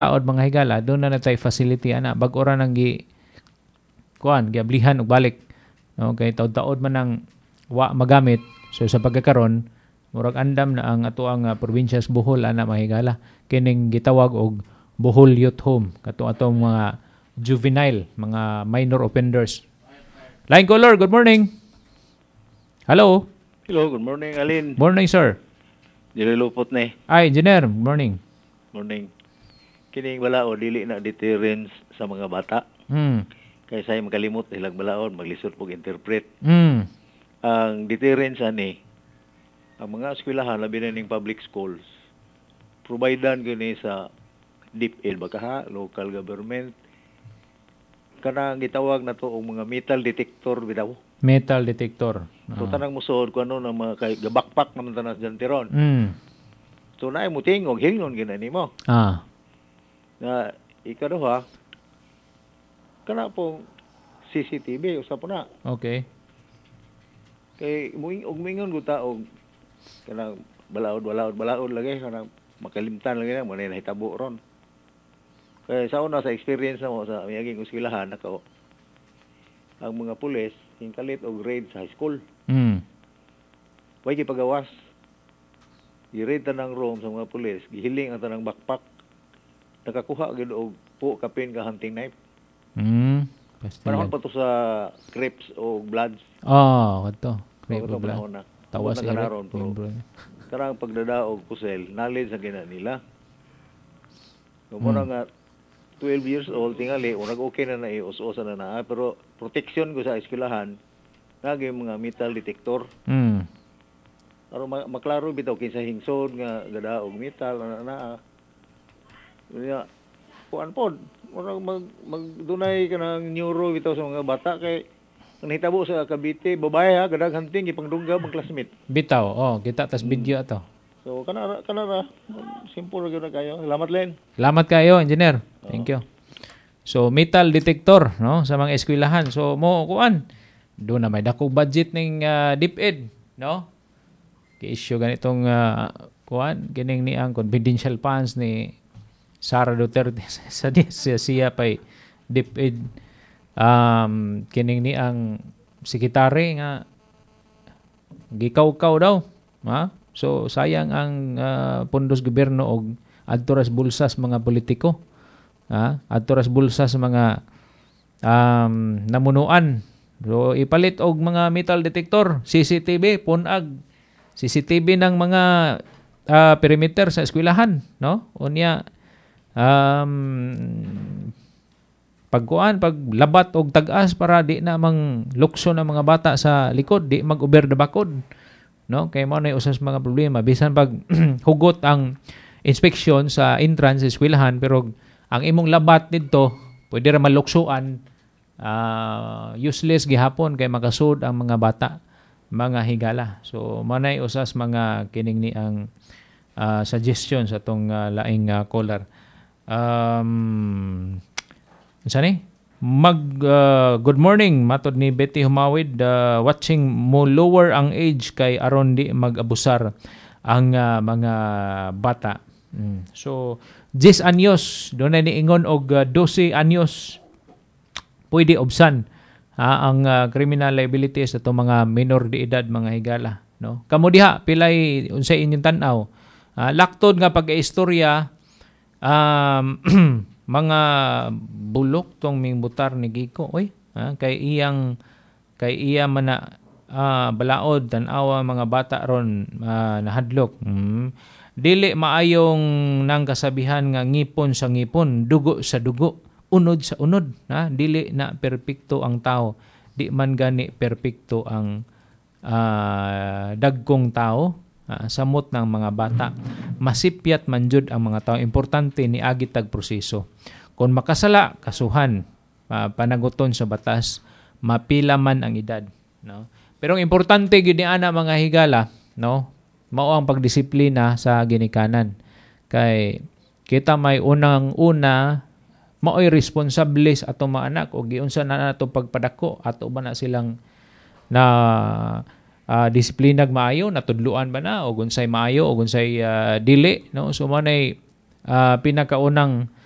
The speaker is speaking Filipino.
taod mga higala doon na natay facility ana bag-o ra nang giablihan og balik. No, kay taod-taod man ang wa magamit. So sa pagkakaron murag andam na ang ato ang probinsya sa Bohol ana mga higala kining gitawag og Bohol Youth Home kato atong mga juvenile, mga minor offenders. Line caller, good morning. Hello. Hello, good morning, Alin. Morning, sir. Dililupot na eh. Ay, engineer, good morning. Morning. Kining balao, dili na deterrence sa mga bata. Kaya sa'yo makalimot, hilang balaon, maglisod pong interpret. Ang deterrence ani, ang mga eskwelahan, labi na ning public schools, providean ko ni sa DepEd, baka local government, kanang gitawag na to og mga metal detector bitaw. Metal detector. So tanang musuod ko ano na mga kay backpack naman tanas dyan tiron. So naay mo tingog hingon ginani mo. Na ikaduha kana pong CCTV usa po na. Okay. Kay mingon ko taog kanang balaod lagi kanang makalimtan lagi na mo na hitabo ron. Kaya sa una sa experience na mo sa miyaging eskwelahan nako ang mga pulis kalit og raid sa high school. Way gipagawas. Gi-raid tanang room sa mga pulis, gihiling ang tanang backpack. Nakakuha gid og po kapin ka hunting knife. Panahon pa to sa crips o bloods. Kato. Crips o blood. Tawas Eric. Karang pagdadaog kusel, knowledge sa gina nila. Mura nga 12 years old tingali unag okay na ius-usa na pero protection ko sa eskwelahan nagay mga metal detector. Pero maklaro bitaw kinsa hingsod nga gadaog metal na. Kaya kuan pod magdunay kanang neuro bitaw sa mga bata kay nahitabo sa Cavite babae ha gadag hunting gipangdungga ang classmate. Bitaw kita tas video ato. So kana simple gyud na kayo. Salamat Len. Salamat kayo, engineer. Thank you. So metal detector no sa mga eskwelahan. So mo kuan do na may dakong budget ning DepEd no. Ki-issue ganitong kuan kining ni ang confidential funds ni Sara Duterte sa siya pay DepEd kining ni ang sekretary nga gikaw-kaw daw ha. So sayang ang pundos gobyerno og adtoras bulsas mga politiko. Adtoras bulsas mga namunuan. So ipalit og mga metal detector, CCTV punag. CCTV ng mga perimeter sa eskwelahan, no? Unya paglabat og tag-as para di na mang lukso ng mga bata sa likod, di mag-over the bakod. No, kay mo na usas mga problema bisan pag hugot ang inspection sa entrance sa eskwelahan pero ang imong labat didto pwede ra maluksuan useless gihapon kay makasud ang mga bata mga higala. So manay usas mga kining ni ang suggestion sa tong laing caller. Sani? Good morning matod ni Betty Humawid watching mo lower ang age kay aron di mag-abusar ang mga bata. So 10 anyos doon na niingon og 12 anyos pwede obsan ang criminal liability sa itong mga minor de edad mga higala no. Kamo diha pilay unsay inyong tan-aw laktod nga pag-istorya mga bulok tong mingbutar ni Giko kay iya man na balaod tan-awa mga bata ron nahadlok. Dili maayong nang kasabihan nga ngipon sa ngipon, dugo sa dugo, unod sa unod. Dili na perpekto ang tao, di man gani perpekto ang dagkong tao. Samot ng mga bata, masipyat man jud ang mga tao. Importante ni agit tag proseso. Kung makasala, kasuhan, panaguton sa batas, mapila man ang edad, no. Pero ang importante gid ni ana mga higala, no, mao ang pagdisiplina sa ginikanan. Kay kita may unang-una mao'y responsable sa atong mga anak o giunsa na nato pagpadako ato ba na silang na disiplinag maayo, natudluan ba na o unsay maayo o unsay dili, no. So manay pinakaunang